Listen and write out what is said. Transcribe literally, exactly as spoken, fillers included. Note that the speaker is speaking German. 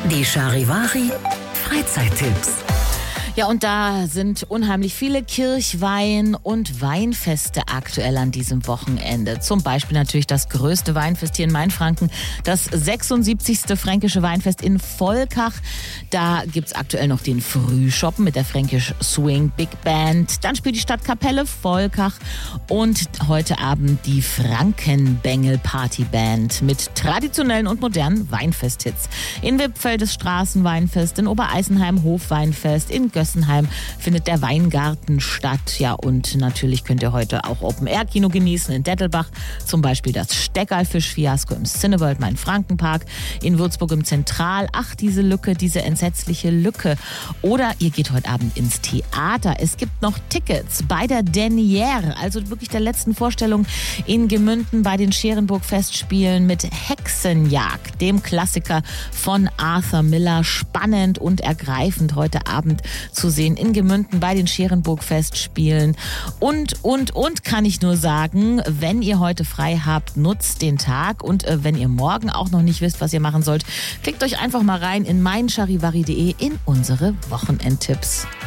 Die Charivari Freizeittipps. Ja, und da sind unheimlich viele Kirchwein- und Weinfeste aktuell an diesem Wochenende. Zum Beispiel natürlich das größte Weinfest hier in Mainfranken, das sechsundsiebzigste Fränkische Weinfest in Volkach. Da gibt's aktuell noch den Frühschoppen mit der Fränkisch Swing Big Band. Dann spielt die Stadtkapelle Volkach und heute Abend die Frankenbengel Partyband mit traditionellen und modernen Weinfesthits. In Wippfeld das Straßenweinfest, in Obereisenheim Hofweinfest, in Gössenheim findet der Weingarten statt. Ja, und natürlich könnt ihr heute auch Open-Air-Kino genießen in Dettelbach. Zum Beispiel das Steckerlfisch-Fiasko im Cineworld Main-Franken-Park. In Würzburg im Zentral. Ach, diese Lücke, diese entsetzliche Lücke. Oder ihr geht heute Abend ins Theater. Es gibt noch Tickets bei der Denière, also wirklich der letzten Vorstellung in Gemünden bei den Scherenburg-Festspielen mit Hexenjagd, dem Klassiker von Arthur Miller. Spannend und ergreifend heute Abend zu sehen in Gemünden bei den Scherenburg-Festspielen. Und, und, und kann ich nur sagen, wenn ihr heute frei habt, nutzt den Tag. Und äh, wenn ihr morgen auch noch nicht wisst, was ihr machen sollt, klickt euch einfach mal rein in mein charivari punkt de in unsere Wochenendtipps.